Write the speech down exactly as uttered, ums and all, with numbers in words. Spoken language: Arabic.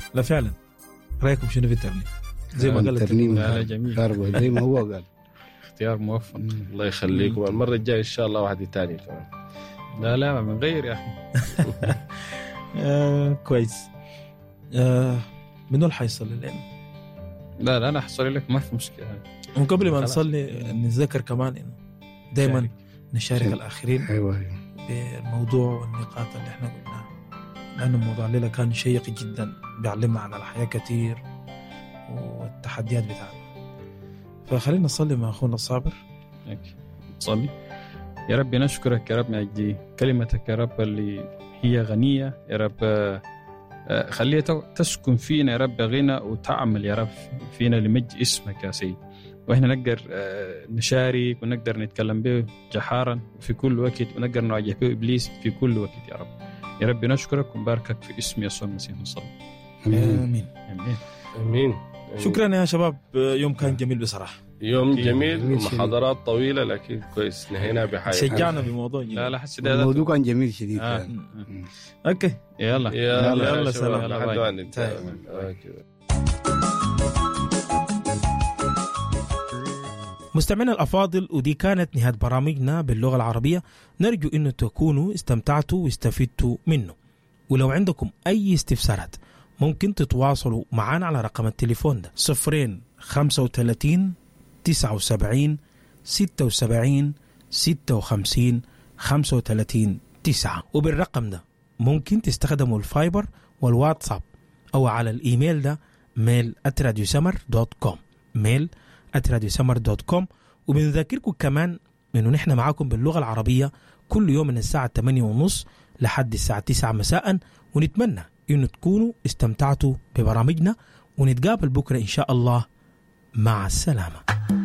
لا فعلا. رايكم شنو في الترنيم؟ زي ما قال الترنيم لا جميل زي ما هو قال. اختيار موفق. الله يخليكم. المرة الجاية إن شاء الله واحد تاني كمان. لا لا من غير يا أخي. آه كويس. آه منو اللي حيصلي لنا؟ لا لا أنا حصلي لك ما في مشكلة. وقبل ما نصلي نتذكر كمان إنه دائما نشارك شارك. الآخرين أيوة بالموضوع والنقاط اللي احنا قلناها، لأن الموضوع الليلة كان شيق جدا، بيعلمنا عن الحياة كتير والتحديات بتاعتنا. فخلينا نصلي مع أخونا الصابر. صلي. يا رب نشكرك يا رب من أجل كلمتك يا رب اللي هي غنية يا رب، خليها تسكن فينا يا رب غنى وتعمل يا رب فينا لمجد اسمك يا سيد، وإحنا نقدر نشارك ونقدر نتكلم به جحارا في كل وقت، ونقدر نواجه به إبليس في كل وقت يا رب. يا رب نشكرك ونباركك في اسم يسوع المسيح نصلي. آمين آمين آمين. شكرا يا شباب، يوم كان جميل بصراحة. يوم جميل ومحاضرات طويلة لكن كويس نهينا بحاجة. شجعنا بموضوع جميل. لا لا حسيت الموضوع كان جميل شديد. آه. اوكي يلا يلا يلا, يلا سلام. سلام. مستمعينا الأفاضل، ودي كانت نهاية برامجنا باللغة العربية. نرجو أن تكونوا استمتعتوا واستفدتوا منه. ولو عندكم أي استفسارات ممكن تتواصلوا معنا على رقم التليفون ده صفرين خمسة وثلاثين تسعة وسبعين ستة وسبعين ستة وخمسين خمسة وثلاثين تسعة. وبالرقم ده ممكن تستخدموا الفايبر والواتساب أو على الإيميل ده ميل آت راديو سمر دوت كوم ميل آت راديو سمر دوت كوم. وبنذكركم كمان إنه نحن معاكم باللغة العربية كل يوم من الساعة ثمانية ونص لحد الساعة تسعة مساء. ونتمنى إنه تكونوا استمتعتوا ببرامجنا، ونتقابل بكرة إن شاء الله. مع السلامة.